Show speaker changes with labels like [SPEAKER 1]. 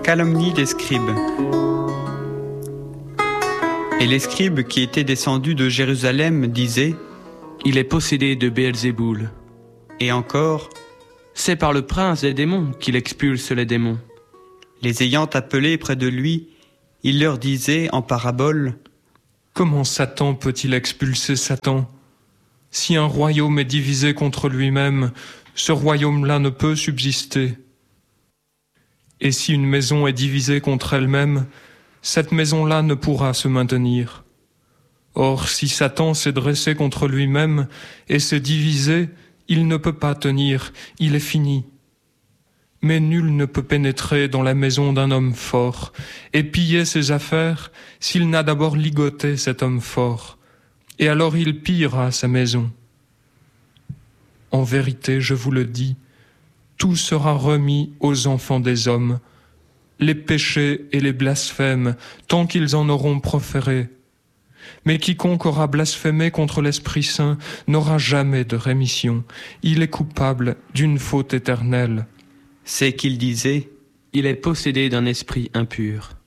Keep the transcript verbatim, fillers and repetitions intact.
[SPEAKER 1] Calomnie des scribes. Et les scribes qui étaient descendus de Jérusalem disaient :
[SPEAKER 2] Il est possédé de Béelzéboul.
[SPEAKER 1] Et encore :
[SPEAKER 2] C'est par le prince des démons qu'il expulse les démons.
[SPEAKER 1] Les ayant appelés près de lui, il leur disait en parabole :
[SPEAKER 3] Comment Satan peut-il expulser Satan ? Si un royaume est divisé contre lui-même, ce royaume-là ne peut subsister. Et si une maison est divisée contre elle-même, cette maison-là ne pourra se maintenir. Or, si Satan s'est dressé contre lui-même et s'est divisé, il ne peut pas tenir, il est fini. Mais nul ne peut pénétrer dans la maison d'un homme fort et piller ses affaires s'il n'a d'abord ligoté cet homme fort, et alors il pillera sa maison. En vérité, je vous le dis, tout sera remis aux enfants des hommes, les péchés et les blasphèmes, tant qu'ils en auront proféré. Mais quiconque aura blasphémé contre l'Esprit Saint n'aura jamais de rémission. Il est coupable d'une faute éternelle.
[SPEAKER 1] C'est qu'il disait :
[SPEAKER 2] Il est possédé d'un esprit impur.